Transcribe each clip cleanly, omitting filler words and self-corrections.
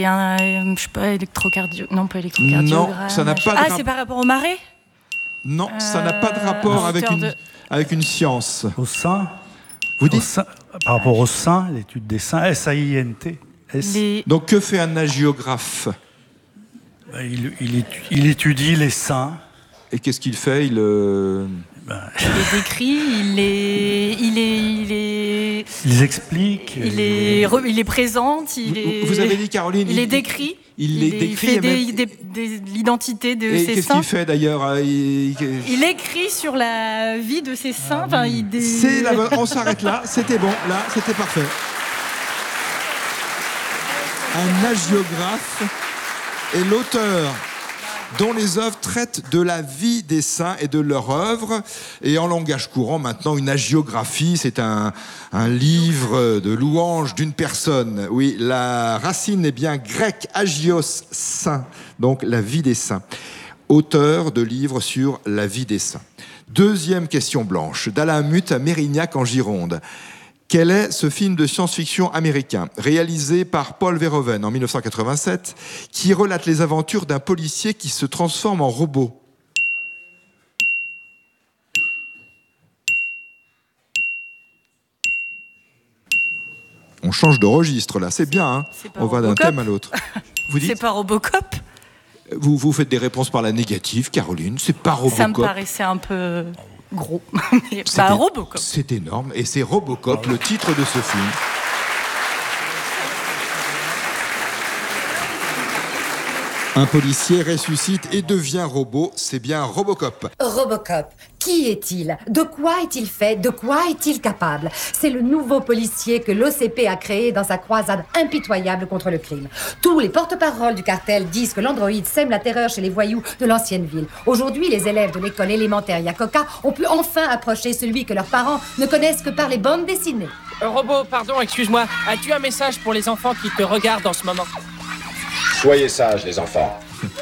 Je sais pas, électrocardio... Non, pas électrocardiogramme. Non, ça n'a pas de c'est par rapport au marais ? Non, ça n'a pas de rapport avec une science. Au sein. Vous dites par rapport au sein, l'étude des seins, S-A-I-N-T. Donc, que fait un hagiographe ? Il étudie les seins. Et qu'est-ce qu'il fait ? Il les décrit, il les explique. Il les présente. Vous avez dit, Caroline. Il les décrit. Il fait l'identité de ses seins. Et qu'est-ce qu'il fait d'ailleurs ? Il écrit sur la vie de ses seins. On s'arrête là. C'était bon. Là, c'était parfait. Un hagiographe est l'auteur dont les œuvres traitent de la vie des saints et de leur œuvre. Et en langage courant, maintenant, une hagiographie, c'est un livre de louanges d'une personne. Oui, la racine est bien grecque, hagios, saint, donc la vie des saints. Auteur de livres sur la vie des saints. Deuxième question blanche, d'Alain Muth à Mérignac en Gironde. Quel est ce film de science-fiction américain, réalisé par Paul Verhoeven en 1987, qui relate les aventures d'un policier qui se transforme en robot ? On change de registre là, c'est bien, hein ? On va d'un thème à l'autre. Vous dites ? C'est pas Robocop ? Vous faites des réponses par la négative, Caroline, c'est pas Robocop. Ça me paraissait un peu... gros. C'est un Robocop. C'est énorme. Et c'est Robocop, le titre de ce film. Un policier ressuscite et devient robot. C'est bien Robocop. Robocop, qui est-il ? De quoi est-il fait ? De quoi est-il capable ? C'est le nouveau policier que l'OCP a créé dans sa croisade impitoyable contre le crime. Tous les porte-paroles du cartel disent que l'androïde sème la terreur chez les voyous de l'ancienne ville. Aujourd'hui, les élèves de l'école élémentaire Yakoka ont pu enfin approcher celui que leurs parents ne connaissent que par les bandes dessinées. Robot, pardon, excuse-moi. As-tu un message pour les enfants qui te regardent en ce moment ? Soyez sages, les enfants.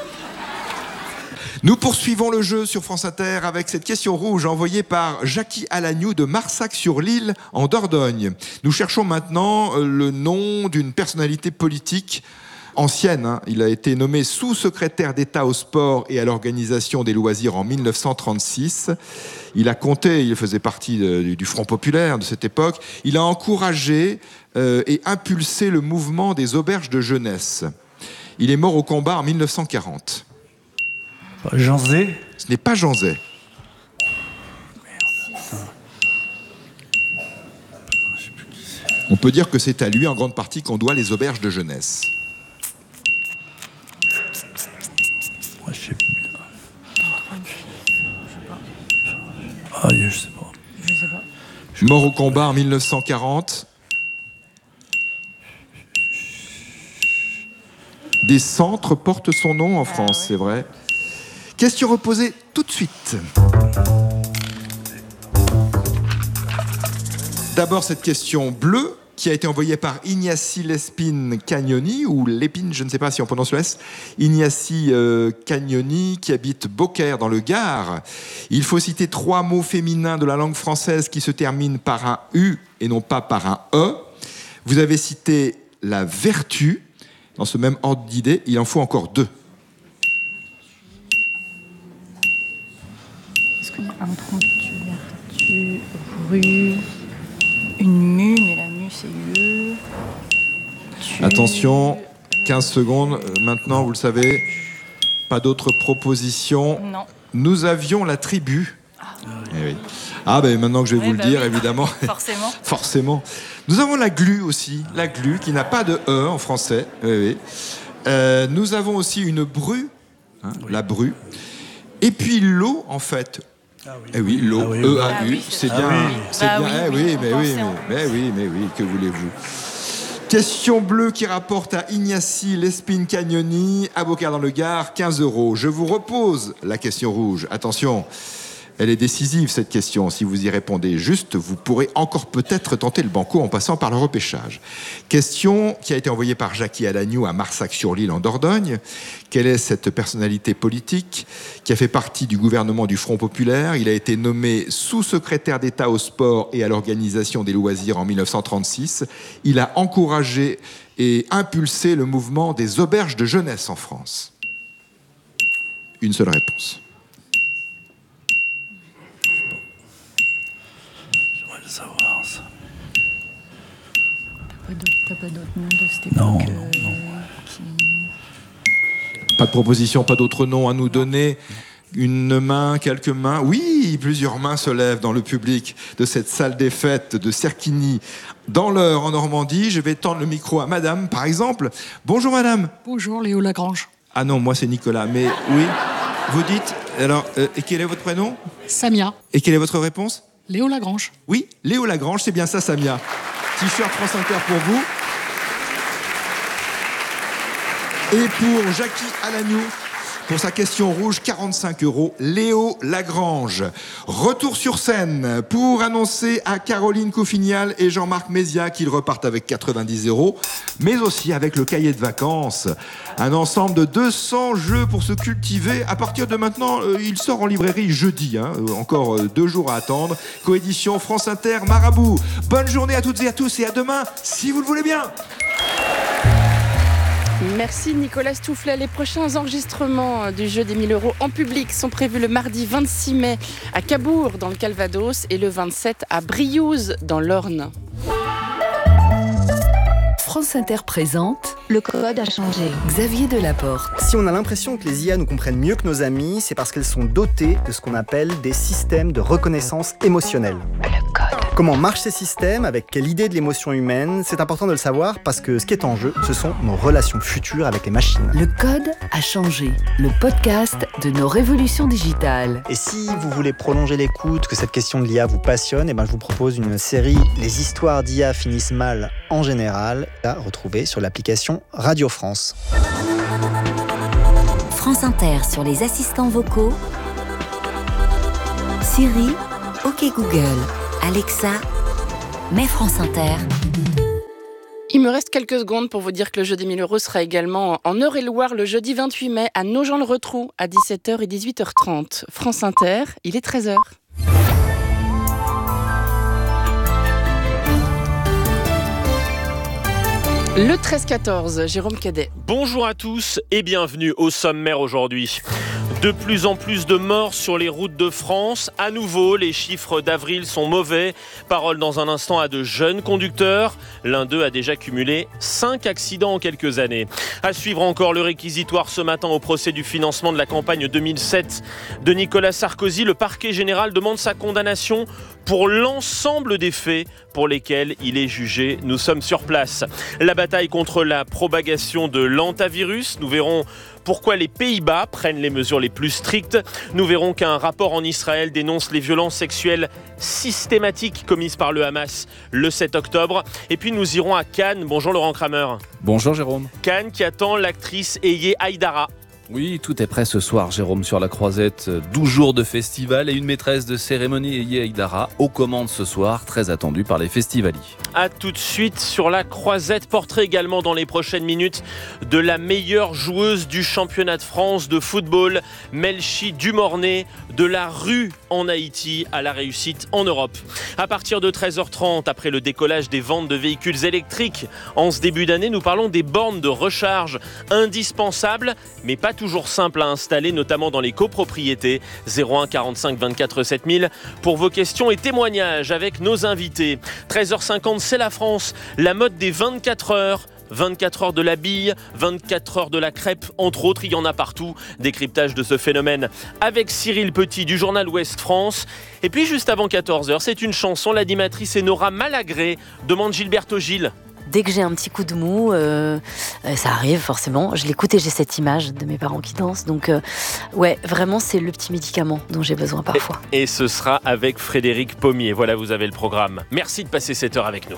Nous poursuivons le jeu sur France Inter avec cette question rouge envoyée par Jackie Alagnou de Marsac-sur-l'Île en Dordogne. Nous cherchons maintenant le nom d'une personnalité politique ancienne. Il a été nommé sous-secrétaire d'État au sport et à l'organisation des loisirs en 1936. Il faisait partie du Front populaire de cette époque. Il a encouragé et impulsé le mouvement des auberges de jeunesse. Il est mort au combat en 1940. Jean Zay ? Ce n'est pas Jean Zay. On peut dire que c'est à lui en grande partie qu'on doit les auberges de jeunesse. Je sais pas. Je sais pas. Mort au combat en 1940. Des centres portent son nom en France, c'est vrai. Question reposée tout de suite. D'abord, cette question bleue qui a été envoyée par Ignacy Lespine Cagnoni, ou Lépine, je ne sais pas si on prononce le S. Ignacy Cagnoni, qui habite Beaucaire dans le Gard. Il faut citer 3 mots féminins de la langue française qui se terminent par un U et non pas par un E. Vous avez cité la vertu. Dans ce même ordre d'idées, il en faut encore 2. Est-ce qu'il y a un promptu, vertu, rue, une mue, mais la mue c'est UE. Attention, 15 secondes. Maintenant, vous le savez, pas d'autres propositions. Non. Nous avions la tribu. Eh oui. Maintenant que je vais vous le dire, oui. Évidemment. Forcément. Forcément. Nous avons la glu aussi, la glu qui n'a pas de E en français. Oui. Nous avons aussi une bru, la bru. Et puis l'eau, en fait. Eh oui, l'eau, E-A-U, c'est bien. C'est bien. Mais oui, que voulez-vous? Question bleue qui rapporte à Ignacy Lespine Cagnoni, à Beaucaire dans le Gard, 15 €. Je vous repose la question rouge. Attention. Elle est décisive, cette question. Si vous y répondez juste, vous pourrez encore peut-être tenter le banco en passant par le repêchage. Question qui a été envoyée par Jackie Alagnou à Marsac-sur-l'Île en Dordogne. Quelle est cette personnalité politique qui a fait partie du gouvernement du Front populaire? Il a été nommé sous-secrétaire d'État au sport et à l'organisation des loisirs en 1936. Il a encouragé et impulsé le mouvement des auberges de jeunesse en France? Une seule réponse. J'aimerais le savoir, ça. T'as pas d'autres noms de cette époque Non. Pas de proposition, pas d'autres noms à nous donner. Une main, quelques mains. Oui, plusieurs mains se lèvent dans le public de cette salle des fêtes de Cerquigny, dans l'Eure, en Normandie. Je vais tendre le micro à madame, par exemple. Bonjour madame. Bonjour, Léo Lagrange. Ah non, moi c'est Nicolas, mais oui. Vous dites, alors, et quel est votre prénom? Samia. Et quelle est votre réponse? Léo Lagrange. Oui, Léo Lagrange, c'est bien ça, Samia. T-shirt France Inter pour vous. Et pour Jackie Alagnou, pour sa question rouge, 45 €, Léo Lagrange. Retour sur scène pour annoncer à Caroline Couffignal et Jean-Marc Mézia qu'ils repartent avec 90 €, mais aussi avec le cahier de vacances. Un ensemble de 200 jeux pour se cultiver. À partir de maintenant, il sort en librairie jeudi. Encore 2 jours à attendre. Coédition France Inter Marabout. Bonne journée à toutes et à tous et à demain, si vous le voulez bien. Merci Nicolas Stoufflet. Les prochains enregistrements du jeu des 1000 € en public sont prévus le mardi 26 mai à Cabourg dans le Calvados et le 27 à Briouze dans l'Orne. France Inter présente Le code a changé. Xavier Delaporte. Si on a l'impression que les IA nous comprennent mieux que nos amis, c'est parce qu'elles sont dotées de ce qu'on appelle des systèmes de reconnaissance émotionnelle. Le code. Comment marchent ces systèmes, avec quelle idée de l'émotion humaine, c'est important de le savoir parce que ce qui est en jeu, ce sont nos relations futures avec les machines. Le code a changé. Le podcast de nos révolutions digitales. Et si vous voulez prolonger l'écoute, que cette question de l'IA vous passionne, je vous propose une série Les histoires d'IA finissent mal en général, à retrouver sur l'application Radio France. France Inter sur les assistants vocaux. Siri, OK Google, Alexa, mets France Inter. Il me reste quelques secondes pour vous dire que le jeu des 1000 € sera également en Eure-et-Loire le jeudi 28 mai à Nogent-le-Rotrou à 17h et 18h30. France Inter, il est 13h. Le 13-14, Jérôme Cadet. Bonjour à tous et bienvenue au sommaire aujourd'hui. De plus en plus de morts sur les routes de France. À nouveau, les chiffres d'avril sont mauvais. Parole dans un instant à de jeunes conducteurs. L'un d'eux a déjà cumulé 5 accidents en quelques années. À suivre encore le réquisitoire ce matin au procès du financement de la campagne 2007 de Nicolas Sarkozy. Le parquet général demande sa condamnation pour l'ensemble des faits pour lesquels il est jugé. Nous sommes sur place. La bataille contre la propagation de l'hantavirus. Nous verrons pourquoi les Pays-Bas prennent les mesures les plus strictes. Nous verrons qu'un rapport en Israël dénonce les violences sexuelles systématiques commises par le Hamas le 7 octobre. Et puis nous irons à Cannes. Bonjour Laurent Kramer. Bonjour Jérôme. Cannes qui attend l'actrice Eye Haïdara. Oui, tout est prêt ce soir, Jérôme, sur la Croisette. 12 jours de festival et une maîtresse de cérémonie, Eye Haïdara, aux commandes ce soir, très attendue par les festivaliers. A tout de suite sur la Croisette. Portrait également dans les prochaines minutes de la meilleure joueuse du championnat de France de football, Melchi Dumornay, de la rue en Haïti à la réussite en Europe. À partir de 13h30, après le décollage des ventes de véhicules électriques en ce début d'année, nous parlons des bornes de recharge indispensables, mais pas toujours simple à installer, notamment dans les copropriétés. 01 45 24 7000 pour vos questions et témoignages avec nos invités. 13h50, c'est la France, la mode des 24 heures. 24 heures de la bille, 24 heures de la crêpe, entre autres, il y en a partout. Décryptage de ce phénomène avec Cyril Petit du journal Ouest France. Et puis juste avant 14h, c'est une chanson, l'animatrice est Nora Malagré, demande Gilberto Gil. Dès que j'ai un petit coup de mou, ça arrive forcément, je l'écoute et j'ai cette image de mes parents qui dansent. Donc ouais, vraiment c'est le petit médicament dont j'ai besoin parfois. Et ce sera avec Frédéric Pommier. Voilà, vous avez le programme. Merci de passer cette heure avec nous.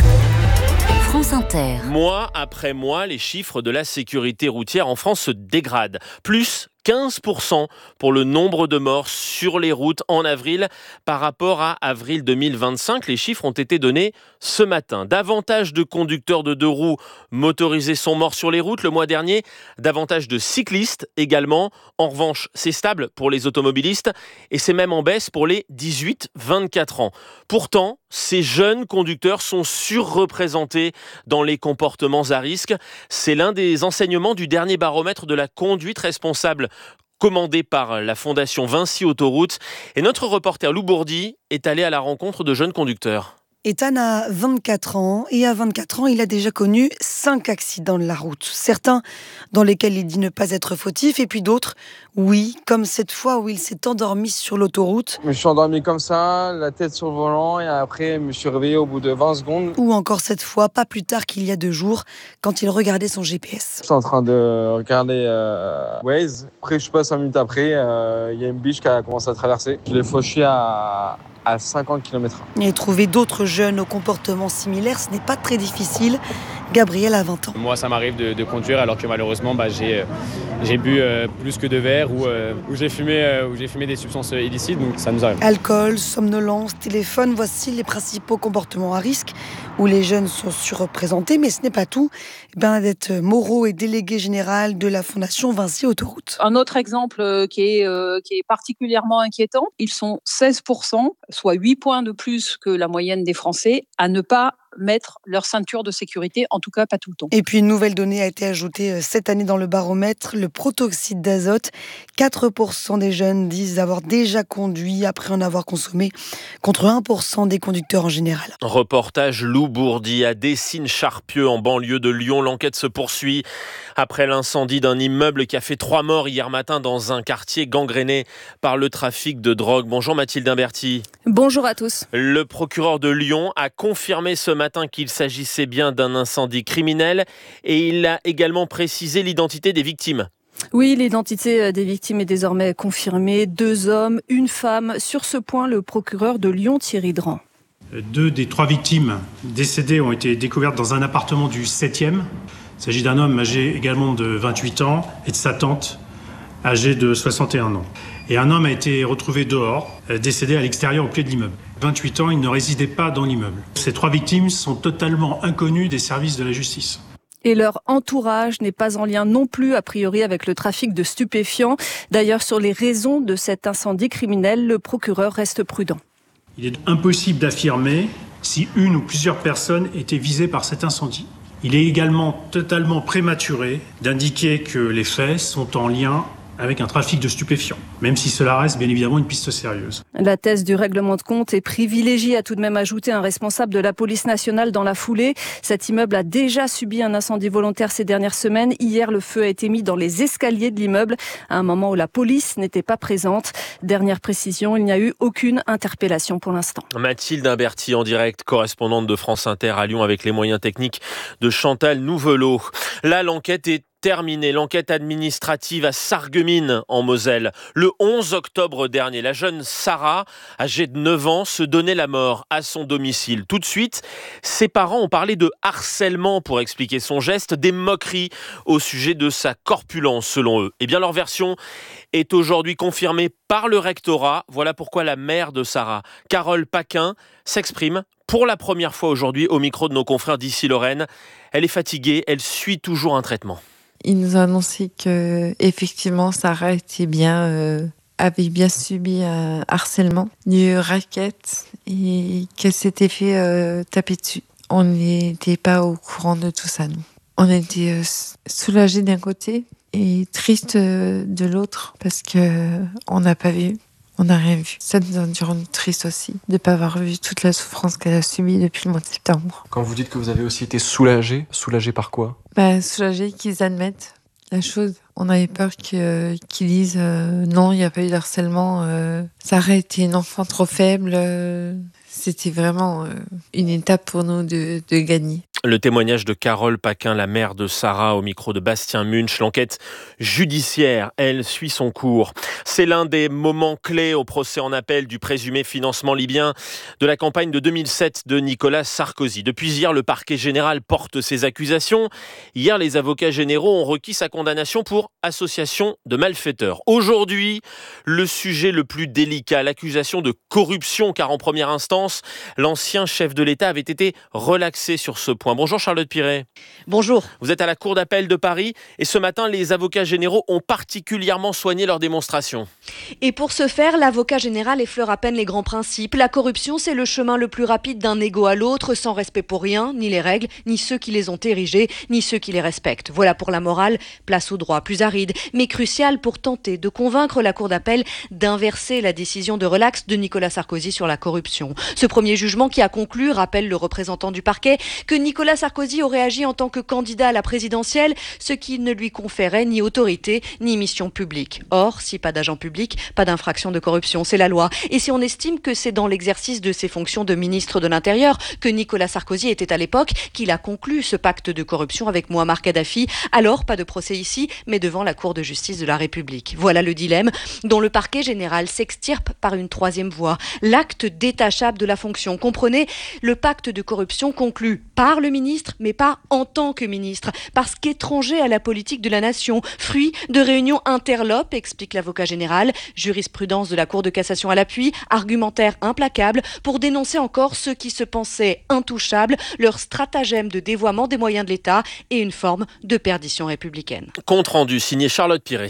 France Inter. Mois après mois, les chiffres de la sécurité routière en France se dégradent. Plus 15% pour le nombre de morts sur les routes en avril par rapport à avril 2025. Les chiffres ont été donnés ce matin. Davantage de conducteurs de 2 roues motorisés sont morts sur les routes le mois dernier. Davantage de cyclistes également. En revanche, c'est stable pour les automobilistes et c'est même en baisse pour les 18-24 ans. Pourtant, ces jeunes conducteurs sont surreprésentés dans les comportements à risque. C'est l'un des enseignements du dernier baromètre de la conduite responsable commandé par la Fondation Vinci Autoroute. Et notre reporter Lou Bourdi est allé à la rencontre de jeunes conducteurs. Ethan a 24 ans et à 24 ans, il a déjà connu 5 accidents de la route. Certains dans lesquels il dit ne pas être fautif et puis d'autres, oui, comme cette fois où il s'est endormi sur l'autoroute. Je me suis endormi comme ça, la tête sur le volant et après je me suis réveillé au bout de 20 secondes. Ou encore cette fois, pas plus tard qu'il y a 2 jours, quand il regardait son GPS. Je suis en train de regarder Waze. Après, je sais pas, 5 minutes après, il y a une biche qui a commencé à traverser. Je l'ai fauché à 50 km/h. Et trouver d'autres jeunes au comportement similaire, ce n'est pas très difficile. Gabriel a 20 ans. Moi, ça m'arrive de conduire alors que malheureusement, j'ai bu plus que 2 verres ou j'ai fumé des substances illicites, donc ça nous arrive. Alcool, somnolence, téléphone, voici les principaux comportements à risque où les jeunes sont surreprésentés, mais ce n'est pas tout. Bernadette Moreau est déléguée générale de la Fondation Vinci Autoroute. Un autre exemple qui est particulièrement inquiétant, ils sont 16%, soit 8 points de plus que la moyenne des Français, à ne pas mettre leur ceinture de sécurité, en tout cas pas tout le temps. Et puis une nouvelle donnée a été ajoutée cette année dans le baromètre, le protoxyde d'azote. 4% des jeunes disent avoir déjà conduit après en avoir consommé, contre 1% des conducteurs en général. Reportage Lou Bourdi à Dessines-Charpieu en banlieue de Lyon. L'enquête se poursuit après l'incendie d'un immeuble qui a fait 3 morts hier matin dans un quartier gangréné par le trafic de drogue. Bonjour Mathilde Imberti. Bonjour à tous. Le procureur de Lyon a confirmé ce matin qu'il s'agissait bien d'un incendie criminel et il a également précisé l'identité des victimes. Oui, l'identité des victimes est désormais confirmée. 2 hommes, 1 femme. Sur ce point, le procureur de Lyon, Thierry Dran. 2 des 3 victimes décédées ont été découvertes dans un appartement du 7e. Il s'agit d'un homme âgé également de 28 ans et de sa tante, âgée de 61 ans. Et un homme a été retrouvé dehors, décédé à l'extérieur au pied de l'immeuble. 28 ans, il ne résidait pas dans l'immeuble. Ces 3 victimes sont totalement inconnues des services de la justice. Et leur entourage n'est pas en lien non plus, a priori, avec le trafic de stupéfiants. D'ailleurs, sur les raisons de cet incendie criminel, le procureur reste prudent. Il est impossible d'affirmer si une ou plusieurs personnes étaient visées par cet incendie. Il est également totalement prématuré d'indiquer que les faits sont en lien avec un trafic de stupéfiants, même si cela reste bien évidemment une piste sérieuse. La thèse du règlement de compte est privilégiée, a tout de même ajouté un responsable de la police nationale dans la foulée. Cet immeuble a déjà subi un incendie volontaire ces dernières semaines. Hier, le feu a été mis dans les escaliers de l'immeuble, à un moment où la police n'était pas présente. Dernière précision, il n'y a eu aucune interpellation pour l'instant. Mathilde Imberti en direct, correspondante de France Inter à Lyon avec les moyens techniques de Chantal Nouvelot. Là, l'enquête est terminée. L'enquête administrative à Sarreguemines, en Moselle. Le 11 octobre dernier, la jeune Sarah, âgée de 9 ans, se donnait la mort à son domicile. Tout de suite, ses parents ont parlé de harcèlement pour expliquer son geste, des moqueries au sujet de sa corpulence, selon eux. Eh bien, leur version est aujourd'hui confirmée par le rectorat. Voilà pourquoi la mère de Sarah, Carole Paquin, s'exprime pour la première fois aujourd'hui au micro de nos confrères d'ici Lorraine. Elle est fatiguée, elle suit toujours un traitement. Il nous a annoncé que effectivement Sarah avait bien subi un harcèlement, du racket et qu'elle s'était fait taper dessus. On n'était pas au courant de tout ça, nous. On était soulagés d'un côté et tristes de l'autre parce que on n'a pas vu. On n'a rien vu. Ça nous rend triste aussi de ne pas avoir vu toute la souffrance qu'elle a subie depuis le mois de septembre. Quand vous dites que vous avez aussi été soulagée par quoi ? Soulagée qu'ils admettent la chose. On avait peur qu'ils disent non, il n'y a pas eu de harcèlement. Sarah était une enfant trop faible. C'était vraiment une étape pour nous de gagner. Le témoignage de Carole Paquin, la mère de Sarah, au micro de Bastien Munch. L'enquête judiciaire, elle, suit son cours. C'est l'un des moments clés au procès en appel du présumé financement libyen de la campagne de 2007 de Nicolas Sarkozy. Depuis hier, le parquet général porte ses accusations. Hier, les avocats généraux ont requis sa condamnation pour association de malfaiteurs. Aujourd'hui, le sujet le plus délicat, l'accusation de corruption, car en première instance, l'ancien chef de l'État avait été relaxé sur ce point point. Bonjour Charlotte Piret. Bonjour. Vous êtes à la Cour d'appel de Paris et ce matin, les avocats généraux ont particulièrement soigné leur démonstration. Et pour ce faire, l'avocat général effleure à peine les grands principes. La corruption, c'est le chemin le plus rapide d'un égo à l'autre, sans respect pour rien, ni les règles, ni ceux qui les ont érigées, ni ceux qui les respectent. Voilà pour la morale, place au droit plus aride, mais crucial pour tenter de convaincre la Cour d'appel d'inverser la décision de relax de Nicolas Sarkozy sur la corruption. Ce premier jugement qui a conclu, rappelle le représentant du parquet, que Nicolas Sarkozy aurait agi en tant que candidat à la présidentielle, ce qui ne lui conférait ni autorité, ni mission publique. Or, si pas d'agent public, pas d'infraction de corruption, c'est la loi. Et si on estime que c'est dans l'exercice de ses fonctions de ministre de l'Intérieur que Nicolas Sarkozy était à l'époque, qu'il a conclu ce pacte de corruption avec Mouammar Kadhafi, alors pas de procès ici, mais devant la Cour de justice de la République. Voilà le dilemme dont le parquet général s'extirpe par une troisième voie. L'acte détachable de la fonction. Comprenez, le pacte de corruption conclu par le ministre, mais pas en tant que ministre, parce qu'étranger à la politique de la nation, fruit de réunions interlopes, explique l'avocat général, jurisprudence de la Cour de cassation à l'appui, argumentaire implacable pour dénoncer encore ceux qui se pensaient intouchables, leur stratagème de dévoiement des moyens de l'État et une forme de perdition républicaine. Compte rendu signé Charlotte Piret.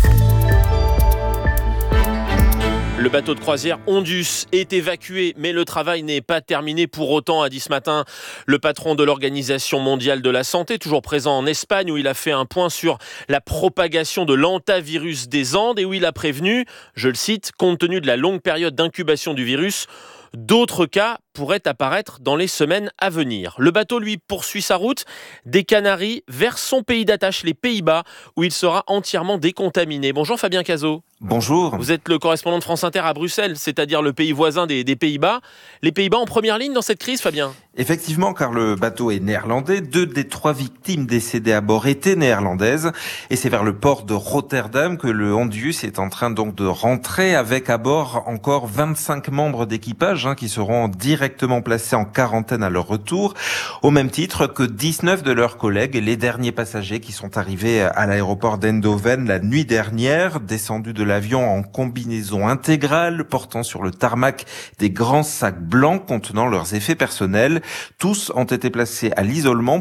Le bateau de croisière Ondus est évacué, mais le travail n'est pas terminé pour autant, a dit ce matin le patron de l'Organisation mondiale de la santé, toujours présent en Espagne, où il a fait un point sur la propagation de l'hantavirus des Andes et où il a prévenu, je le cite, compte tenu de la longue période d'incubation du virus, d'autres cas pourraient apparaître dans les semaines à venir. Le bateau, lui, poursuit sa route des Canaries vers son pays d'attache, les Pays-Bas, où il sera entièrement décontaminé. Bonjour Fabien Cazot. Bonjour. Vous êtes le correspondant de France Inter à Bruxelles, c'est-à-dire le pays voisin des Pays-Bas. Les Pays-Bas en première ligne dans cette crise, Fabien ? Effectivement, car le bateau est néerlandais. 2 des 3 victimes décédées à bord étaient néerlandaises. Et c'est vers le port de Rotterdam que le Ondus est en train donc de rentrer avec à bord encore 25 membres d'équipage qui seront directement placés en quarantaine à leur retour, au même titre que 19 de leurs collègues et les derniers passagers qui sont arrivés à l'aéroport d'Eindhoven la nuit dernière, descendus de l'avion en combinaison intégrale, portant sur le tarmac des grands sacs blancs contenant leurs effets personnels. Tous ont été placés à l'isolement